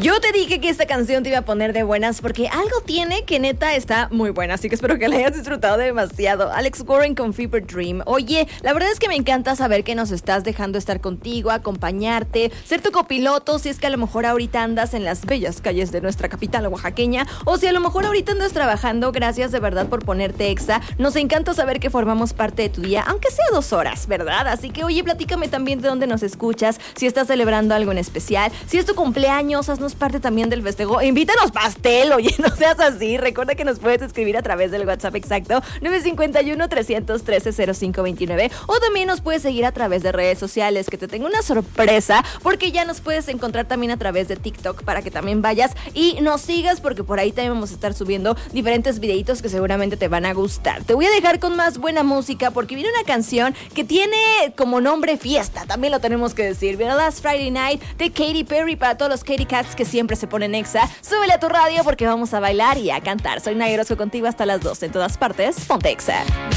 Yo te dije que esta canción te iba a poner de buenas porque algo tiene que neta está muy buena, así que espero que la hayas disfrutado demasiado. Alex Warren con Fever Dream. Oye, la verdad es que me encanta saber que nos estás dejando estar contigo, acompañarte, ser tu copiloto si es que a lo mejor ahorita andas en las bellas calles de nuestra capital oaxaqueña o si a lo mejor ahorita andas trabajando. Gracias de verdad por ponerte Exa. Nos encanta saber que formamos parte de tu día, aunque sea 2 horas, ¿verdad? Así que oye, platícame también de dónde nos escuchas, si estás celebrando algo en especial, si es tu cumpleaños, haznos parte también del festejo, invítanos pastel, oye, no seas así. Recuerda que nos puedes escribir a través del WhatsApp exacto 951-313-0529 o también nos puedes seguir a través de redes sociales, que te tengo una sorpresa porque ya nos puedes encontrar también a través de TikTok para que también vayas y nos sigas porque por ahí también vamos a estar subiendo diferentes videitos que seguramente te van a gustar. Te voy a dejar con más buena música porque viene una canción que tiene como nombre fiesta, también lo tenemos que decir. Viene Last Friday Night de Katy Perry para todos los Katy Cats que siempre se ponen Exa. Súbele a tu radio porque vamos a bailar y a cantar. Soy Nayara Orozco contigo hasta las 12. En todas partes, ponte Exa.